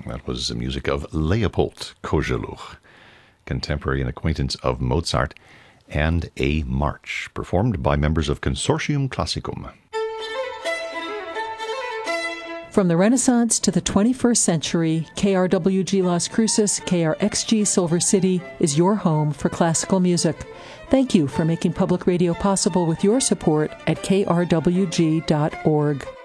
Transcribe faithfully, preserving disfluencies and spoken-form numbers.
That was the music of Leopold Kozeluch, contemporary and acquaintance of Mozart, and a march performed by members of Consortium Classicum. From the Renaissance to the twenty-first century, K R W G Las Cruces, K R X G Silver City is your home for classical music. Thank you for making public radio possible with your support at k r w g dot org.